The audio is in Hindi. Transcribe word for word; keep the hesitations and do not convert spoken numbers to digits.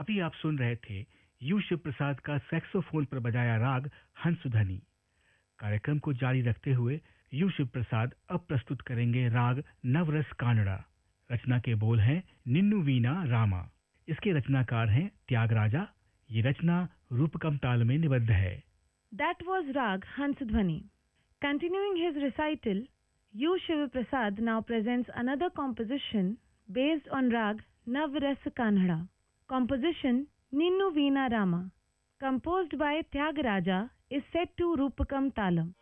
अभी आप सुन रहे थे यू शिव प्रसाद का सैक्सोफोन पर बजाया राग हंसध्वनि। कार्यक्रम को जारी रखते हुए यू शिव प्रसाद अब प्रस्तुत करेंगे राग नवरस कानड़ा। रचना के बोल हैं निन्नु वीणा रामा। इसके रचनाकार हैं त्यागराजा। ये रचना रूपकम ताल में निबद्ध है। That was Rag Hansdhwani. Continuing his recital, U. Shiva Prasad now presents another composition based on Rag Navrasa Kanhada. Composition Ninnu Veena Rama, composed by Tyagaraja, is set to Rupakam Talam.